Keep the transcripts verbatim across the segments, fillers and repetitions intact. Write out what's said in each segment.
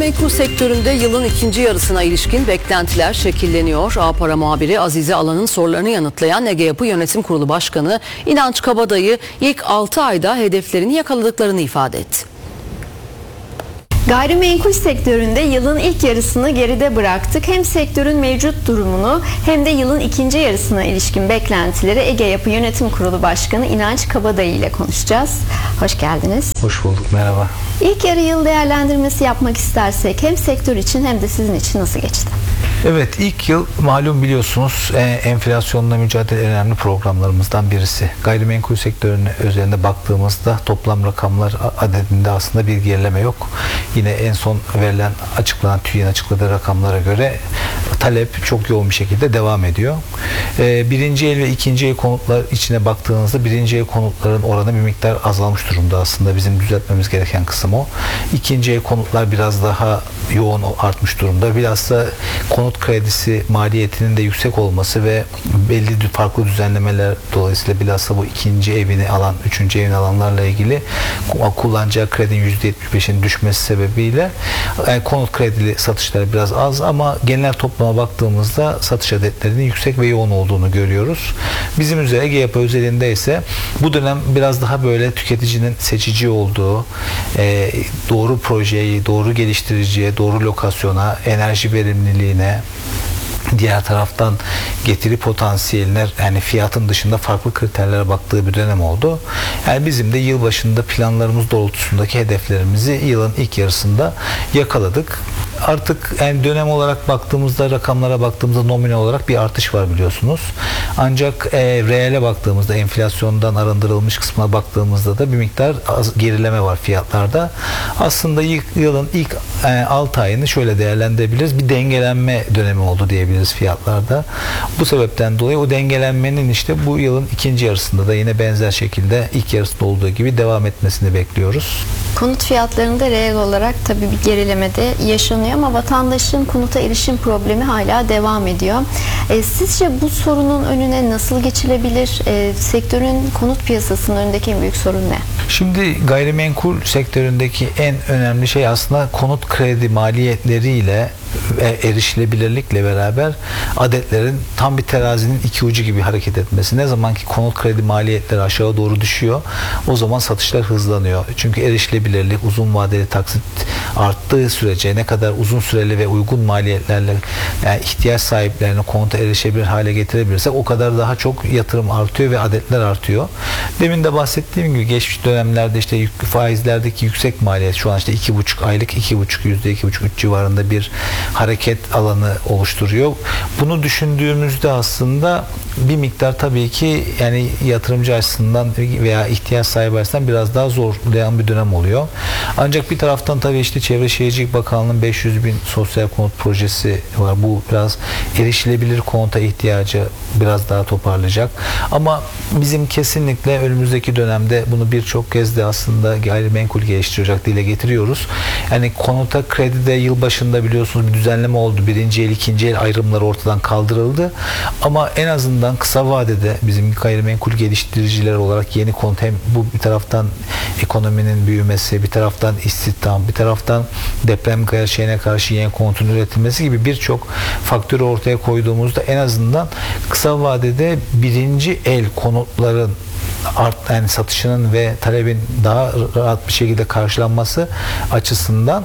Gayrimenkul sektöründe yılın ikinci yarısına ilişkin beklentiler şekilleniyor. A-Para muhabiri Azize Alan'ın sorularını yanıtlayan Ege Yapı Yönetim Kurulu Başkanı İnanç Kabadayı ilk altı ayda hedeflerini yakaladıklarını ifade etti. Gayrimenkul sektöründe yılın ilk yarısını geride bıraktık. Hem sektörün mevcut durumunu hem de yılın ikinci yarısına ilişkin beklentileri Ege Yapı Yönetim Kurulu Başkanı İnanç Kabadayı ile konuşacağız. Hoş geldiniz. Hoş bulduk, merhaba. İlk yarı yıl değerlendirmesi yapmak istersek hem sektör için hem de sizin için nasıl geçti? Evet, ilk yıl malum biliyorsunuz enflasyonla mücadele önemli programlarımızdan birisi. Gayrimenkul sektörünün özelinde baktığımızda toplam rakamlar adedinde aslında bir gerileme yok. Yine en son verilen açıklanan TÜİ'nin açıkladığı rakamlara göre talep çok yoğun bir şekilde devam ediyor. Birinci el ve ikinci el konutlar içine baktığınızda birinci el konutların oranı bir miktar azalmış durumda, aslında bizim düzeltmemiz gereken kısım o. İkinci el konutlar biraz daha yoğun artmış durumda. Bilhassa konut kredisi maliyetinin de yüksek olması ve belli farklı düzenlemeler dolayısıyla bilhassa bu ikinci evini alan, üçüncü evini alanlarla ilgili kullanacağı kredinin yüzde yetmiş beşinin düşmesi sebebiyle yani konut kredili satışları biraz az ama genel toplama baktığımızda satış adetlerinin yüksek ve yoğun olduğunu görüyoruz. Bizim üzerine Ege Yapı özelinde ise bu dönem biraz daha böyle tüketicinin seçici olduğu, e, doğru projeyi, doğru geliştiriciye, doğru lokasyona, enerji verimliliğine, diğer taraftan getiri potansiyeline, yani fiyatın dışında farklı kriterlere baktığı bir dönem oldu. Yani bizim de yılbaşında planlarımız doğrultusundaki hedeflerimizi yılın ilk yarısında yakaladık. Artık yani dönem olarak baktığımızda, rakamlara baktığımızda nominal olarak bir artış var biliyorsunuz. Ancak e, reale baktığımızda, enflasyondan arındırılmış kısmına baktığımızda da bir miktar az gerileme var fiyatlarda. Aslında ilk, yılın ilk e, altı ayını şöyle değerlendirebiliriz. Bir dengelenme dönemi oldu diyebiliriz fiyatlarda. Bu sebepten dolayı o dengelenmenin işte bu yılın ikinci yarısında da yine benzer şekilde ilk yarısında olduğu gibi devam etmesini bekliyoruz. Konut fiyatlarında reel olarak tabii bir gerileme de yaşanıyor ama vatandaşın konuta erişim problemi hala devam ediyor. E, sizce bu sorunun önüne nasıl geçilebilir? E, sektörün konut piyasasının önündeki en büyük sorun ne? Şimdi gayrimenkul sektöründeki en önemli şey aslında konut kredi maliyetleriyle ve erişilebilirlikle beraber adetlerin tam bir terazinin iki ucu gibi hareket etmesi. Ne zaman ki konut kredi maliyetleri aşağı doğru düşüyor, o zaman satışlar hızlanıyor. Çünkü erişilebilirlik, uzun vadeli taksit arttığı sürece ne kadar uzun süreli ve uygun maliyetlerle yani ihtiyaç sahiplerine konuta erişebilir hale getirebilirsek o kadar daha çok yatırım artıyor ve adetler artıyor. Demin de bahsettiğim gibi geçmiş dönemlerde işte faizlerdeki yüksek maliyet şu an işte iki buçuk aylık iki buçuk yüzde iki buçuk üç civarında bir hareket alanı oluşturuyor. Bunu düşündüğümüzde aslında bir miktar tabii ki yani yatırımcı açısından veya ihtiyaç sahibi açısından biraz daha zorlayan bir dönem oluyor. Ancak bir taraftan tabii işte Çevre Şehircilik Bakanlığı'nın beş yüz bin sosyal konut projesi var. Bu biraz erişilebilir konuta ihtiyacı biraz daha toparlayacak. Ama bizim kesinlikle önümüzdeki dönemde bunu birçok kez de aslında gayrimenkul geliştirecek dile getiriyoruz. Yani konuta kredide yılbaşında biliyorsunuz bir düzenleme oldu. Birinci el, ikinci el ayrımları ortadan kaldırıldı. Ama en azından kısa vadede bizim gayrimenkul geliştiriciler olarak yeni konut, hem bu bir taraftan ekonominin büyümesi, bir taraftan istihdam, bir taraftan deprem gerçeğine karşı yeni konutun üretilmesi gibi birçok faktörü ortaya koyduğumuzda en azından kısa vadede birinci el konutların art, yani satışının ve talebin daha rahat bir şekilde karşılanması açısından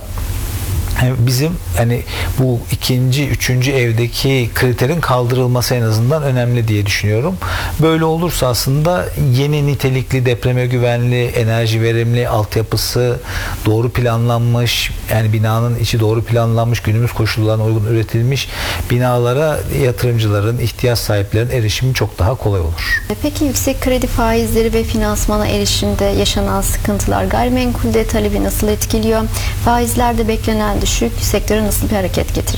bizim hani bu ikinci, üçüncü evdeki kriterin kaldırılması en azından önemli diye düşünüyorum. Böyle olursa aslında yeni nitelikli, depreme güvenli, enerji verimli, altyapısı doğru planlanmış, yani binanın içi doğru planlanmış, günümüz koşullarına uygun üretilmiş binalara yatırımcıların, ihtiyaç sahiplerinin erişimi çok daha kolay olur. Peki yüksek kredi faizleri ve finansmana erişimde yaşanan sıkıntılar gayrimenkulde talebi nasıl etkiliyor? Faizlerde beklenen düşük sektöre nasıl bir hareket getirir?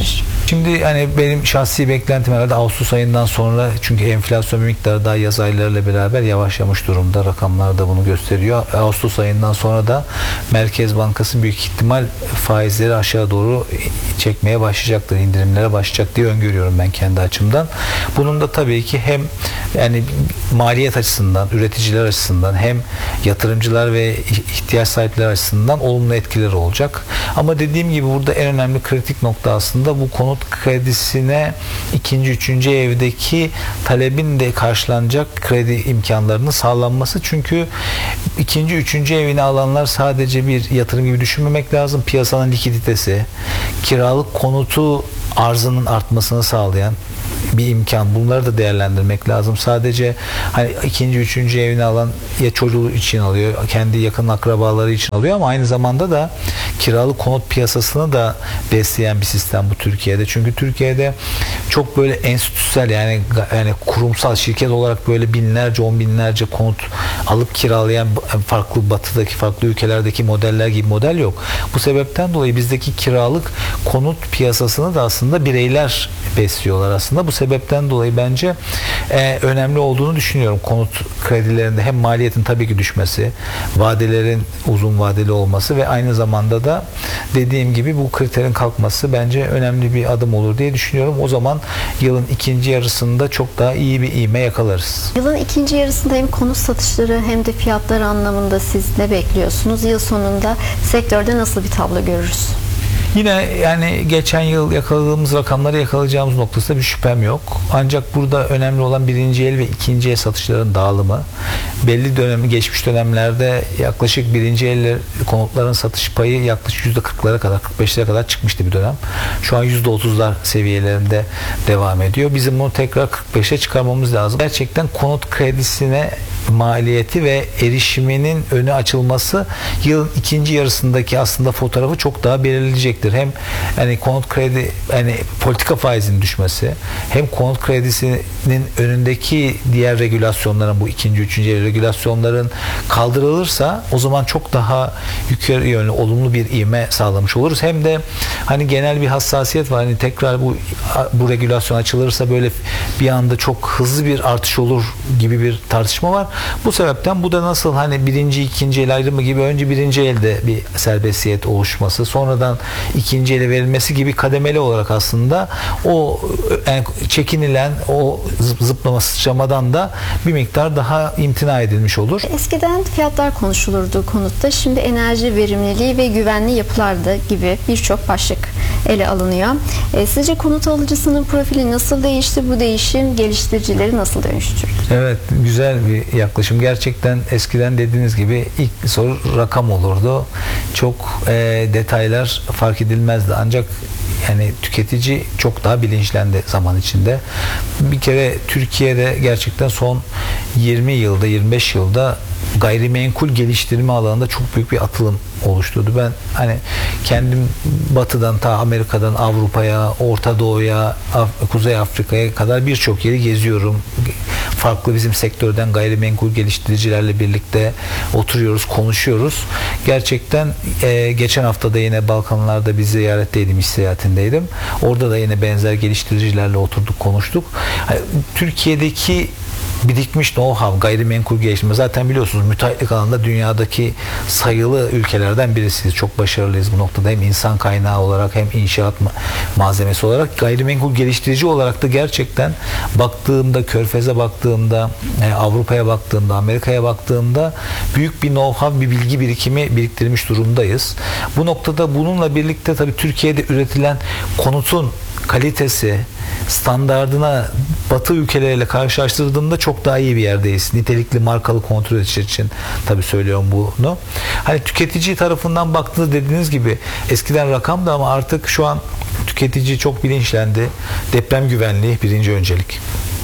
Şimdi hani benim şahsi beklentim herhalde Ağustos ayından sonra, çünkü enflasyon bir miktar daha yaz aylarıyla beraber yavaşlamış durumda. Rakamlar da bunu gösteriyor. Ağustos ayından sonra da Merkez Bankası büyük ihtimal faizleri aşağı doğru çekmeye başlayacaktır. İndirimlere başlayacak diye öngörüyorum ben kendi açımdan. Bunun da tabii ki hem yani maliyet açısından, üreticiler açısından, hem yatırımcılar ve ihtiyaç sahipleri açısından olumlu etkileri olacak. Ama dediğim gibi burada en önemli kritik nokta aslında bu konut kredisine ikinci, üçüncü evdeki talebin de karşılanacak kredi imkanlarının sağlanması. Çünkü ikinci, üçüncü evini alanlar sadece bir yatırım gibi düşünmemek lazım. Piyasanın likiditesi, kiralık konutu arzının artmasını sağlayan bir imkan. Bunları da değerlendirmek lazım. Sadece hani ikinci, üçüncü evini alan ya çocuğu için alıyor, kendi yakın akrabaları için alıyor, ama aynı zamanda da kiralık konut piyasasını da besleyen bir sistem bu Türkiye'de. Çünkü Türkiye'de çok böyle enstitüsel, yani yani kurumsal şirket olarak böyle binlerce, on binlerce konut alıp kiralayan farklı batıdaki, farklı ülkelerdeki modeller gibi model yok. Bu sebepten dolayı bizdeki kiralık konut piyasasını da aslında bireyler besliyorlar aslında. Bu sebepten dolayı bence e, önemli olduğunu düşünüyorum konut kredilerinde. Hem maliyetin tabii ki düşmesi, vadelerin uzun vadeli olması ve aynı zamanda da dediğim gibi bu kriterin kalkması bence önemli bir adım olur diye düşünüyorum. O zaman yılın ikinci yarısında çok daha iyi bir ivme yakalarız. Yılın ikinci yarısında hem konut satışları hem de fiyatlar anlamında siz ne bekliyorsunuz? Yıl sonunda sektörde nasıl bir tablo görürüz? Yine yani geçen yıl yakaladığımız rakamları yakalayacağımız noktasında bir şüphem yok. Ancak burada önemli olan birinci el ve ikinci el satışların dağılımı. Belli dönemi, geçmiş dönemlerde yaklaşık birinci el konutların satış payı yaklaşık yüzde kırklara kadar, kırk beşlere kadar çıkmıştı bir dönem. Şu an yüzde otuzlar seviyelerinde devam ediyor. Bizim bunu tekrar kırk beşe çıkarmamız lazım. Gerçekten konut kredisine maliyeti ve erişiminin önü açılması yılın ikinci yarısındaki aslında fotoğrafı çok daha belirleyecektir. Hem yani konut kredi, yani politika faizinin düşmesi, hem konut kredisinin önündeki diğer regülasyonların, bu ikinci, üçüncü regülasyonların kaldırılırsa o zaman çok daha yukarı yönlü olumlu bir ivme sağlamış oluruz. Hem de hani genel bir hassasiyet var. Hani tekrar bu bu regülasyon açılırsa böyle bir anda çok hızlı bir artış olur gibi bir tartışma var. Bu sebepten bu da nasıl hani birinci, ikinci el ayrımı gibi önce birinci elde bir serbestiyet oluşması, sonradan ikinci ele verilmesi gibi kademeli olarak aslında o yani çekinilen o zıplama, sıçramadan da bir miktar daha imtina edilmiş olur. Eskiden fiyatlar konuşulurdu konutta. Şimdi enerji verimliliği ve güvenli yapılarda gibi birçok başlık ele alınıyor. E, sizce konut alıcısının profili nasıl değişti? Bu değişim geliştiricileri nasıl dönüştürdü? Evet, güzel bir yaklaşım. Gerçekten eskiden dediğiniz gibi ilk soru rakam olurdu. Çok e, detaylar fark edilmezdi. Ancak yani tüketici çok daha bilinçlendi zaman içinde. Bir kere Türkiye'de gerçekten son yirmi yılda, yirmi beş yılda gayrimenkul geliştirme alanında çok büyük bir atılım oluşturdu. Ben hani kendim batıdan ta Amerika'dan Avrupa'ya, Orta Doğu'ya, Af- Kuzey Afrika'ya kadar birçok yeri geziyorum. Farklı bizim sektörden gayrimenkul geliştiricilerle birlikte oturuyoruz, konuşuyoruz. Gerçekten e, geçen hafta da yine Balkanlarda bir ziyaretteydim, iş seyahatindeydim. Orada da yine benzer geliştiricilerle oturduk, konuştuk. Yani, Türkiye'deki birikmiş know-how, gayrimenkul geliştirme. Zaten biliyorsunuz müteahhitlik alanında dünyadaki sayılı ülkelerden birisiyiz. Çok başarılıyız bu noktada. Hem insan kaynağı olarak hem inşaat malzemesi olarak. Gayrimenkul geliştirici olarak da gerçekten baktığımda, Körfez'e baktığımda, Avrupa'ya baktığımda, Amerika'ya baktığımda büyük bir know-how, bir bilgi birikimi biriktirmiş durumdayız. Bu noktada bununla birlikte tabii Türkiye'de üretilen konutun kalitesi, standardına Batı ülkeleriyle karşılaştırdığımda çok daha iyi bir yerdeyiz. Nitelikli markalı kontrol için tabii söylüyorum bunu. Hani tüketici tarafından baktığınızda dediğiniz gibi eskiden rakamdı ama artık şu an tüketici çok bilinçlendi. Deprem güvenliği birinci öncelik.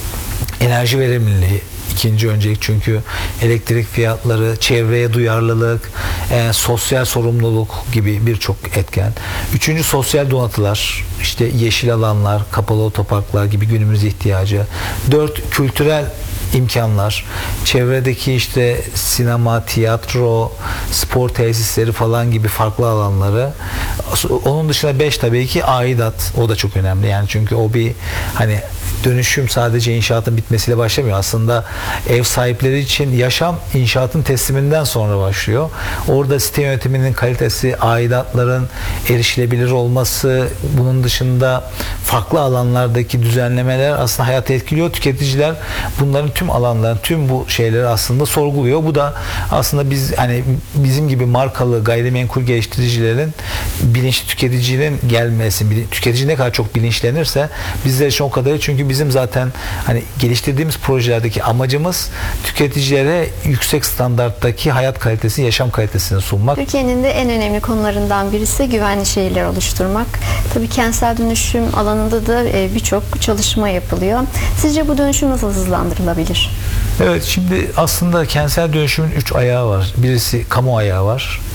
Enerji verimliliği İkinci öncelik, çünkü elektrik fiyatları, çevreye duyarlılık, e, sosyal sorumluluk gibi birçok etken. Üçüncü sosyal donatılar, işte yeşil alanlar, kapalı otoparklar gibi günümüz ihtiyacı. Dört kültürel imkanlar, çevredeki işte sinema, tiyatro, spor tesisleri falan gibi farklı alanları Onun dışında beş tabii ki aidat. O da çok önemli. Yani çünkü o bir hani dönüşüm sadece inşaatın bitmesiyle başlamıyor. Aslında ev sahipleri için yaşam inşaatın tesliminden sonra başlıyor. Orada site yönetiminin kalitesi, aidatların erişilebilir olması, bunun dışında farklı alanlardaki düzenlemeler aslında hayatı etkiliyor. Tüketiciler bunların tüm alanların, tüm bu şeyleri aslında sorguluyor. Bu da aslında biz hani bizim gibi markalı gayrimenkul geliştiricilerin bilinçli tüketicinin gelmesi, tüketici ne kadar çok bilinçlenirse bizler için o kadar iyi. Çünkü bizim zaten hani geliştirdiğimiz projelerdeki amacımız tüketicilere yüksek standarttaki hayat kalitesi, yaşam kalitesini sunmak. Türkiye'nin de en önemli konularından birisi güvenli şehirler oluşturmak. Tabii kentsel dönüşüm alanında da birçok çalışma yapılıyor. Sizce bu dönüşüm nasıl hızlandırılabilir? Evet, şimdi aslında kentsel dönüşümün üç ayağı var. Birisi kamu ayağı var.